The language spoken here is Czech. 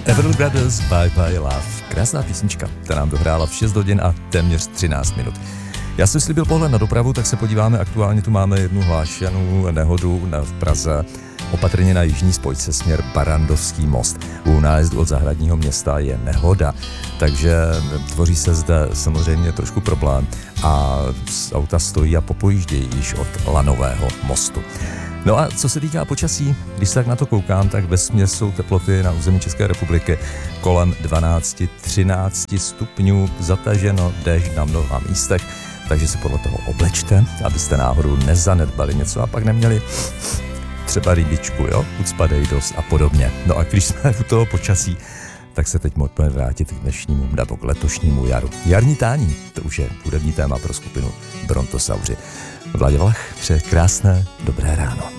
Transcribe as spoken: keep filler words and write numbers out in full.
Everly Brothers, Bye Bye Love. Krásná písnička, která nám dohrála v šest hodin a téměř třináct minut. Já jsem slíbil pohled na dopravu, tak se podíváme. Aktuálně tu máme jednu hlášenou nehodu v Praze. Opatrně na jižní spojce směr Barrandovský most. U nájezdu od Zahradního města je nehoda, takže tvoří se zde samozřejmě trošku problém a auta stojí a popojíždějí již od Lanového mostu. No a co se týká počasí, když se tak na to koukám, tak vesměs jsou teploty na území České republiky kolem dvanáct třináct stupňů, zataženo, déšť na mnoha místech, takže se podle toho oblečte, abyste náhodou nezanedbali něco a pak neměli třeba rybičku, jo, ucpadej dost a podobně. No a když jsme u toho počasí, tak se teď můžeme vrátit k dnešnímu nebo k letošnímu jaru. Jarní tání, to už je hudební téma pro skupinu Brontosauři. Vláďa Valach přeje krásné, dobré ráno.